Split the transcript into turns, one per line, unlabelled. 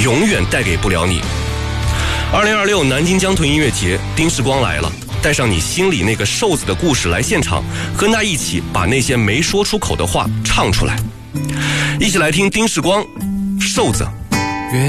永远带给不了你。2026南京江豚音乐节，丁世光来了，带上你心里那个瘦子的故事来现场，和他一起把那些没说出口的话唱出来。一起来听丁世光，瘦子。